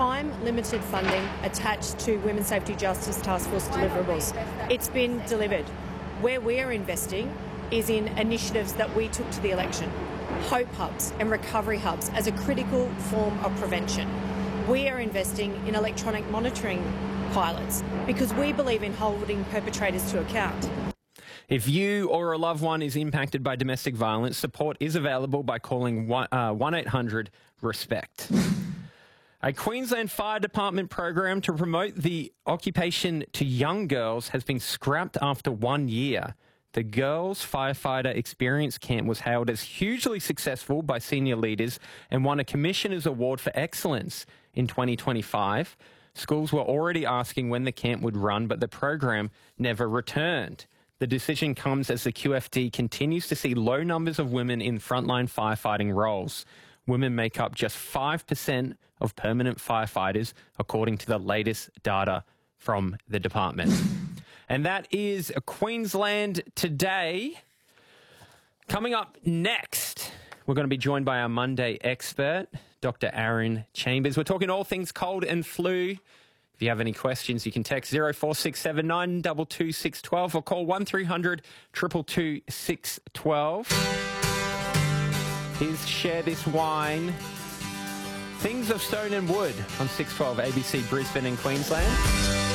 time-limited funding attached to Women's Safety Justice Task Force deliverables. It's been delivered. Where we're investing is in initiatives that we took to the election, hope hubs and recovery hubs as a critical form of prevention. We are investing in electronic monitoring pilots because we believe in holding perpetrators to account. If you or a loved one is impacted by domestic violence, support is available by calling 1-800-RESPECT. A Queensland Fire Department program to promote the occupation to young girls has been scrapped after 1 year. The Girls Firefighter Experience Camp was hailed as hugely successful by senior leaders and won a Commissioner's Award for Excellence in 2025. Schools were already asking when the camp would run, but the program never returned. The decision comes as the QFD continues to see low numbers of women in frontline firefighting roles. Women make up just 5% of permanent firefighters, according to the latest data from the department. And that is Queensland Today. Coming up next, we're going to be joined by our Monday expert, Dr. Aaron Chambers. We're talking all things cold and flu. If you have any questions, you can text 0467 22612 or call 1300 222 612. Here's Share This Wine. Things of Stone and Wood on 612 ABC Brisbane and Queensland.